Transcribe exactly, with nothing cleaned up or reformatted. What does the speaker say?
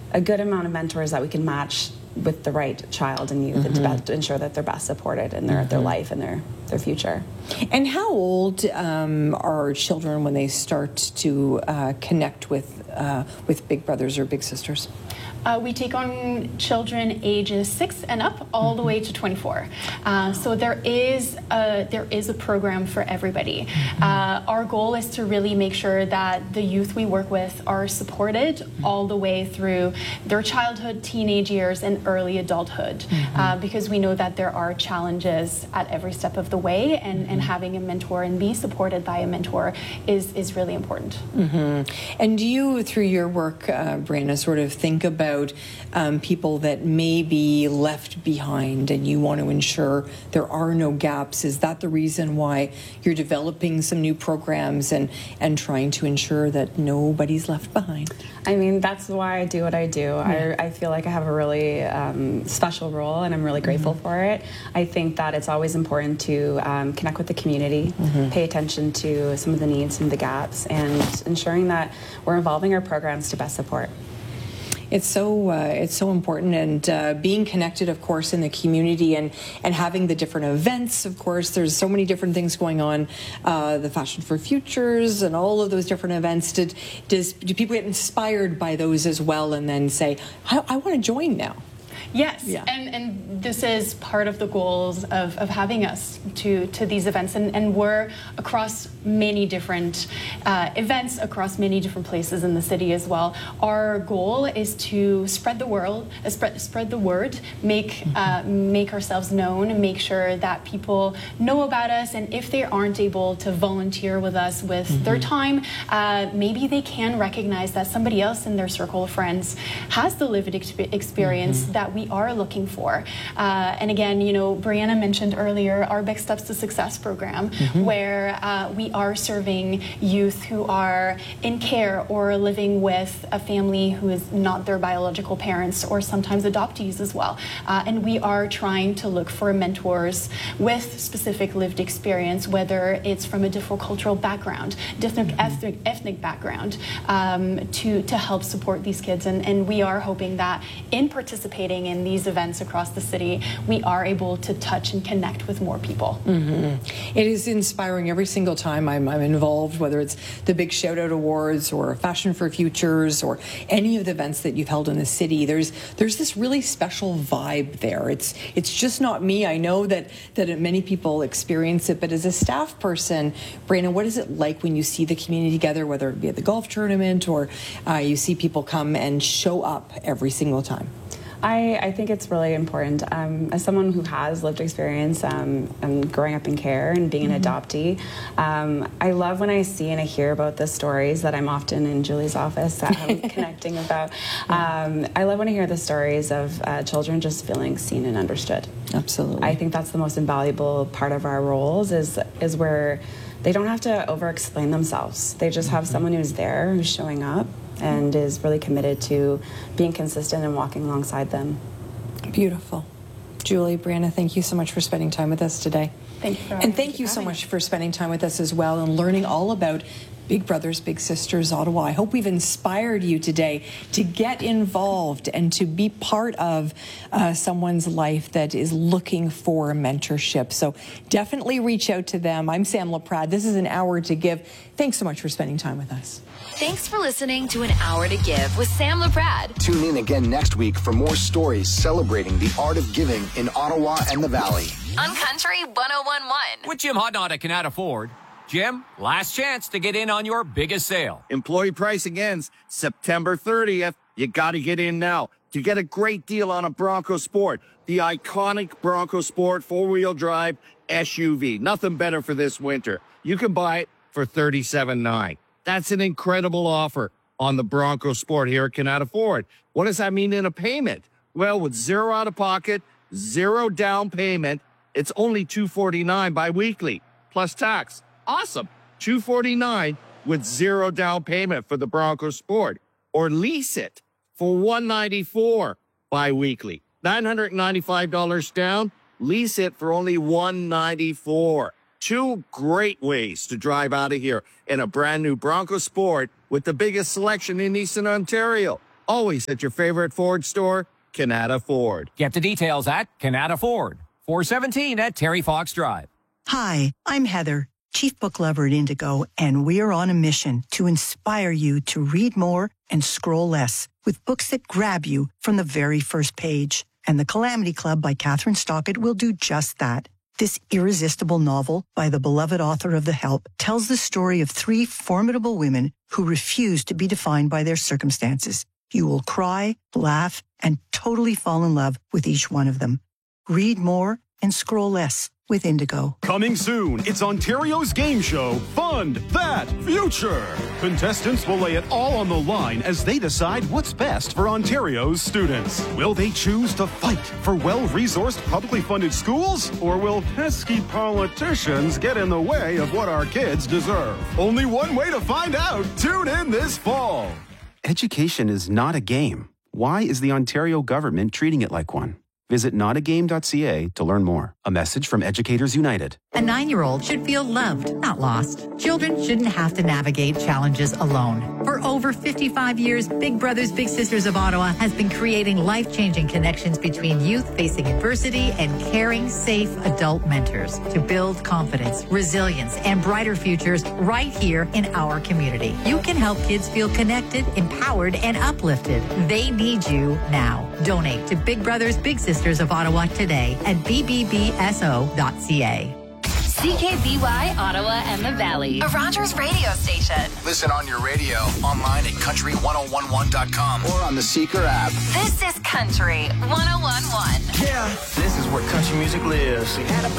a good amount of mentors that we can match with the right child and youth, mm-hmm. and to, best, to ensure that they're best supported in their, mm-hmm. their life and their, their future. And how old um, are children when they start to uh, connect with, uh, with big brothers or big sisters? Uh, we take on children ages six and up, all mm-hmm. the way to twenty-four. Uh, so there is a, there is a program for everybody. Mm-hmm. Uh, our goal is to really make sure that the youth we work with are supported mm-hmm. all the way through their childhood, teenage years, and early adulthood, mm-hmm. uh, because we know that there are challenges at every step of the way, and, mm-hmm. and having a mentor and be supported by a mentor is, is really important. Mm-hmm. And do you, through your work, uh, Brianna, sort of think about Um, people that may be left behind, and you want to ensure there are no gaps? Is that the reason why you're developing some new programs and, and trying to ensure that nobody's left behind? I mean, that's why I do what I do. Yeah. I, I feel like I have a really um, special role, and I'm really grateful mm-hmm. for it. I think that it's always important to um, connect with the community, mm-hmm. pay attention to some of the needs, some of the gaps, and ensuring that we're involving our programs to best support. It's so uh, it's so important, and uh, being connected, of course, in the community, and and having the different events. Of course, there's so many different things going on. Uh, the Fashion for Futures and all of those different events. Did does do people get inspired by those as well, and then say, I, I want to join now? Yes, yeah. and, and this is part of the goals of, of having us to, to these events, and, and we're across many different uh, events, across many different places in the city as well. Our goal is to spread the world, uh, spread, spread the word, make, uh, make ourselves known, make sure that people know about us, and if they aren't able to volunteer with us with mm-hmm. their time, uh, maybe they can recognize that somebody else in their circle of friends has the lived exp experience mm-hmm. that we are looking for. Uh, and again, you know, Brianna mentioned earlier our Big Steps to Success program, mm-hmm. where uh, we are serving youth who are in care or living with a family who is not their biological parents, or sometimes adoptees as well. Uh, and we are trying to look for mentors with specific lived experience, whether it's from a different cultural background, different mm-hmm. ethnic, ethnic background, um, to, to help support these kids. And, and we are hoping that in participating in these events across the city, we are able to touch and connect with more people. Mm-hmm. It is inspiring every single time I'm, I'm involved, whether it's the Big Shout Out Awards or Fashion for Futures or any of the events that you've held in the city. There's there's this really special vibe there. It's it's just not me. I know that that many people experience it, but as a staff person, Brianna, what is it like when you see the community together, whether it be at the golf tournament or uh, you see people come and show up every single time? I, I think it's really important. Um, as someone who has lived experience um, and growing up in care and being an mm-hmm. adoptee, um, I love when I see and I hear about the stories that I'm often in Julie's office um, connecting about. Um, I love when I hear the stories of uh, children just feeling seen and understood. Absolutely. I think that's the most invaluable part of our roles, is, is where they don't have to over-explain themselves. They just have mm-hmm. someone who's there, who's showing up, and is really committed to being consistent and walking alongside them. Beautiful. Julie, Brianna, thank you so much for spending time with us today. Thank you. For and thank you so much for spending time with us as well and learning all about Big Brothers Big Sisters Ottawa. I hope we've inspired you today to get involved and to be part of uh, someone's life that is looking for mentorship. So definitely reach out to them. I'm Sam LaPrade. This is An Hour to Give. Thanks so much for spending time with us. Thanks for listening to An Hour to Give with Sam LaPrade. Tune in again next week for more stories celebrating the art of giving in Ottawa and the Valley. On Country one oh one point one. With Jim Hodnott Cannot Afford. Jim, last chance to get in on your biggest sale. Employee pricing ends September thirtieth. You got to get in now to get a great deal on a Bronco Sport, the iconic Bronco Sport four-wheel drive S U V. Nothing better for this winter. You can buy it for thirty-seven nine hundred dollars. That's an incredible offer on the Bronco Sport here at Cannot Afford. What does that mean in a payment? Well, with zero out of pocket, zero down payment, it's only two forty-nine bi-weekly plus tax. Awesome. two forty-nine with zero down payment for the Bronco Sport, or lease it for one ninety-four bi-weekly. nine hundred ninety-five dollars down, lease it for only one ninety-four. Two great ways to drive out of here in a brand new Bronco Sport with the biggest selection in Eastern Ontario. Always at your favorite Ford store, Canada Ford. Get the details at Canada Ford, four seventeen at Terry Fox Drive. Hi, I'm Heather, Chief Book Lover at Indigo, and we're on a mission to inspire you to read more and scroll less with books that grab you from the very first page. And The Calamity Club by Catherine Stockett will do just that. This irresistible novel by the beloved author of The Help tells the story of three formidable women who refuse to be defined by their circumstances. You will cry, laugh, and totally fall in love with each one of them. Read more and scroll less with Indigo. Coming soon, it's Ontario's game show, Fund That Future. Contestants will lay it all on the line as they decide what's best for Ontario's students. Will they choose to fight for well-resourced, publicly funded schools? Or will pesky politicians get in the way of what our kids deserve? Only one way to find out. Tune in this fall. Education is not a game. Why is the Ontario government treating it like one? Visit not a game dot c a to learn more. A message from Educators United. A nine-year-old should feel loved, not lost. Children shouldn't have to navigate challenges alone. For over fifty-five years, Big Brothers Big Sisters of Ottawa has been creating life-changing connections between youth facing adversity and caring, safe adult mentors to build confidence, resilience, and brighter futures right here in our community. You can help kids feel connected, empowered, and uplifted. They need you now. Donate to Big Brothers Big Sisters of Ottawa today at b b b s o dot c a. C K B Y, Ottawa and the Valley. A Rogers radio station. Listen on your radio, online at country ten eleven dot com, or on the Seeker app. This is Country ten eleven. Yeah, this is where country music lives.